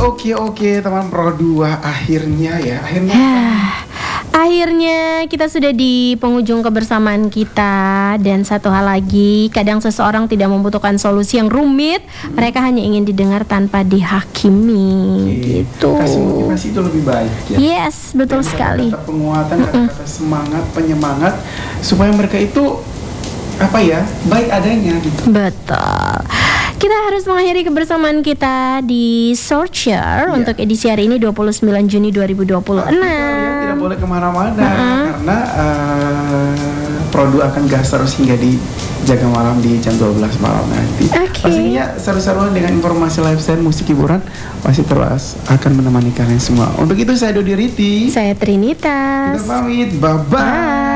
Oke, teman Pro 2 akhirnya Akhirnya kita sudah di penghujung kebersamaan kita. Dan satu hal lagi, kadang seseorang tidak membutuhkan solusi yang rumit, mereka hanya ingin didengar tanpa dihakimi. Gitu. Kasih motivasi itu lebih baik ya. Yes, betul sekali. Kata penguatan, kata semangat, penyemangat supaya mereka itu baik adanya gitu. Betul. Kita harus mengakhiri kebersamaan kita di Searcher untuk edisi hari ini 29 Juni 2026. Kita tidak boleh kemana-mana karena Pro2 akan gas terus hingga di Jaga Malam di jam 12 malam nanti. Pastinya seru-seruan dengan informasi lifestyle, musik, hiburan pasti terus akan menemani kalian semua. Untuk itu saya Dodi Riti. Saya Trinitas. Kita pamit, bye-bye.